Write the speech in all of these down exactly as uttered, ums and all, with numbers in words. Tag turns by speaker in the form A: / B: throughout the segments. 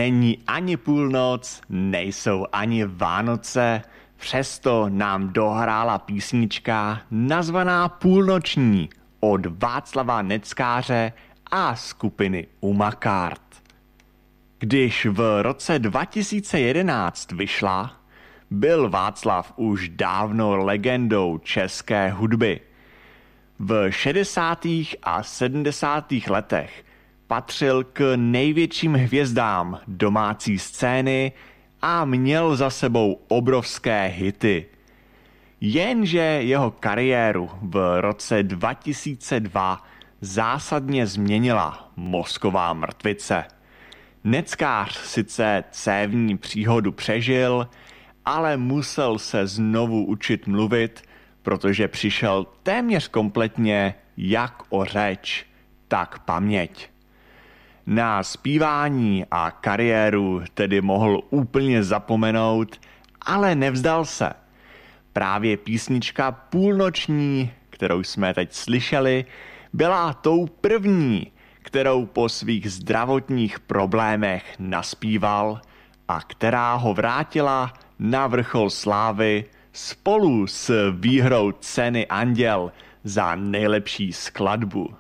A: Není ani půlnoc, nejsou ani Vánoce, přesto nám dohrála písnička nazvaná Půlnoční od Václava Neckáře a skupiny Umakart. Když v roce dva tisíce jedenáct vyšla, byl Václav už dávno legendou české hudby. V šedesátých a sedmdesátých letech patřil k největším hvězdám domácí scény a měl za sebou obrovské hity. Jenže jeho kariéru v roce dva tisíce dva zásadně změnila mozková mrtvice. Neckář sice cévní příhodu přežil, ale musel se znovu učit mluvit, protože přišel téměř kompletně jak o řeč, tak paměť. Na zpívání a kariéru tedy mohl úplně zapomenout, ale nevzdal se. Právě písnička Půlnoční, kterou jsme teď slyšeli, byla tou první, kterou po svých zdravotních problémech naspíval a která ho vrátila na vrchol slávy spolu s výhrou ceny Anděl za nejlepší skladbu.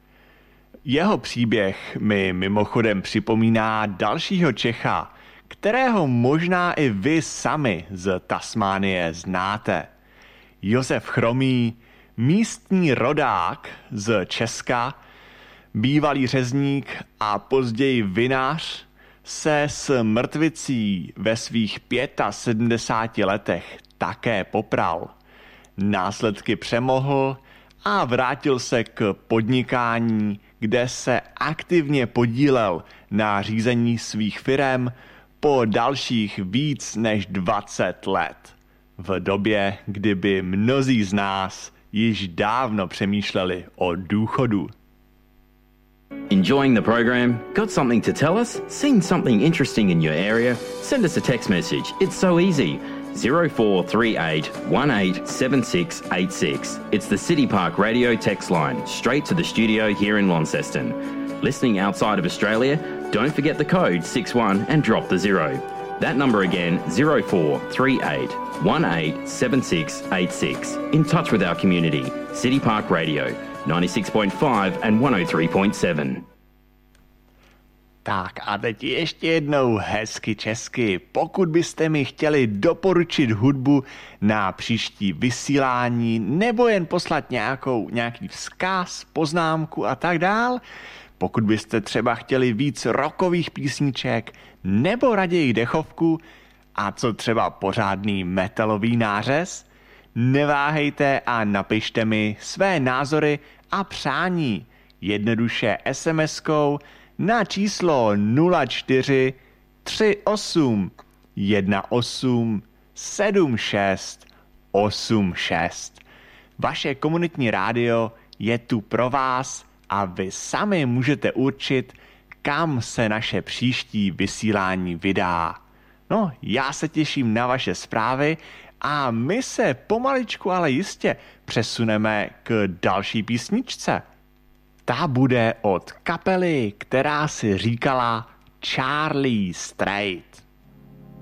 A: Jeho příběh mi mimochodem připomíná dalšího Čecha, kterého možná i vy sami z Tasmánie znáte. Josef Chromý, místní rodák z Česka, bývalý řezník a později vinař, se s mrtvicí ve svých sedmdesáti pěti letech také popral. Následky přemohl a vrátil se k podnikání, kde se aktivně podílel na řízení svých firem po dalších víc než dvacet let. V době, kdy by mnozí z nás již dávno přemýšleli o důchodu.
B: Enjoying the program? Got something to tell us? Seen something interesting in your area? Send us a text message. It's so easy. zero four three eight one eight seven six eight six. It's the City Park Radio text line, straight to the studio here in Launceston. Listening outside of Australia, don't forget the code six one and drop the zero. That number again, zero four three eight one eight seven six eight six. In touch with our community. City Park Radio, ninety-six point five and one oh three point seven.
A: Tak a teď ještě jednou hezky česky. Pokud byste mi chtěli doporučit hudbu na příští vysílání nebo jen poslat nějakou, nějaký vzkaz, poznámku a tak dál, pokud byste třeba chtěli víc rockových písniček nebo raději dechovku a co třeba pořádný metalový nářez, neváhejte a napište mi své názory a přání jednoduše es em eskou na číslo nula čtyři tři osm jedna osm sedm šest osm šest. Vaše komunitní rádio je tu pro vás a vy sami můžete určit, kam se naše příští vysílání vydá. No, já se těším na vaše zprávy a my se pomaličku, ale jistě přesuneme k další písničce. Ta bude od kapely, která si říkala Charlie Straight.